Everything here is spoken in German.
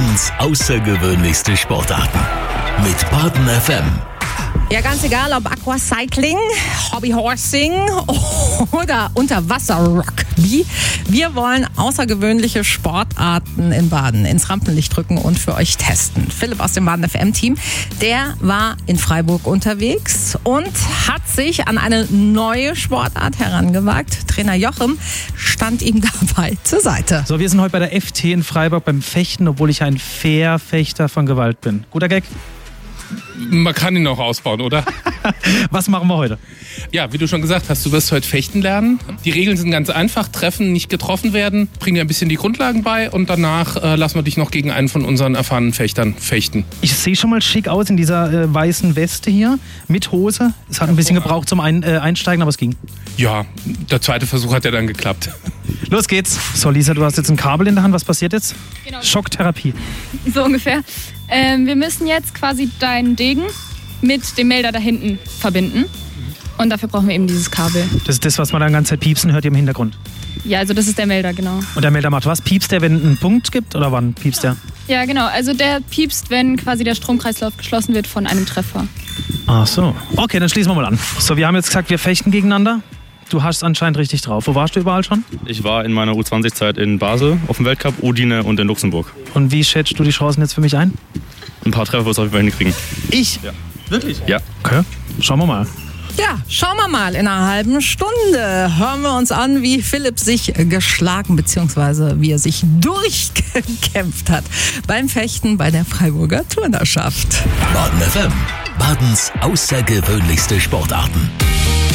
Badens außergewöhnlichste Sportarten. Mit Baden FM. Ja, ganz egal, ob Aquacycling, Hobbyhorsing oder Unterwasser-Rugby. Wir wollen außergewöhnliche Sportarten in Baden ins Rampenlicht rücken und für euch testen. Philipp aus dem Baden FM-Team, der war in Freiburg unterwegs und hat sich an eine neue Sportart herangewagt. Trainer Jochen stand ihm dabei zur Seite. So, wir sind heute bei der FT in Freiburg beim Fechten, obwohl ich ein Verfechter von Gewalt bin. Guter Gag? Man kann ihn auch ausbauen, oder? Was machen wir heute? Ja, wie du schon gesagt hast, du wirst heute fechten lernen. Die Regeln sind ganz einfach. Treffen, nicht getroffen werden. Bring dir ein bisschen die Grundlagen bei und danach lassen wir dich noch gegen einen von unseren erfahrenen Fechtern fechten. Ich sehe schon mal schick aus in dieser weißen Weste hier mit Hose. Es hat ein bisschen gebraucht zum Einsteigen, aber es ging. Ja, der zweite Versuch hat ja dann geklappt. Los geht's. So, Lisa, du hast jetzt ein Kabel in der Hand. Was passiert jetzt? Genau. Schocktherapie. So ungefähr. Wir müssen jetzt quasi deinen Degen mit dem Melder da hinten verbinden. Und dafür brauchen wir eben dieses Kabel. Das ist das, was man dann die ganze Zeit piepsen hört, hier im Hintergrund. Ja, also das ist der Melder, genau. Und der Melder macht was? Piepst der, wenn es einen Punkt gibt? Oder wann piepst der? Ja, genau. Also der piepst, wenn quasi der Stromkreislauf geschlossen wird von einem Treffer. Ach so. Okay, dann schließen wir mal an. So, wir haben jetzt gesagt, wir fechten gegeneinander. Du hast es anscheinend richtig drauf. Wo warst du überall schon? Ich war in meiner U20-Zeit in Basel auf dem Weltcup, Udine und in Luxemburg. Und wie schätzt du die Chancen jetzt für mich ein? Ein paar Treffer wirst du auf jeden Fall hinkriegen. Ich? Ja. Wirklich? Ja. Okay, schauen wir mal. Ja, schauen wir mal. In einer halben Stunde hören wir uns an, wie Philipp sich geschlagen bzw. wie er sich durchgekämpft hat beim Fechten bei der Freiburger Turnerschaft. Baden FM. Badens außergewöhnlichste Sportarten.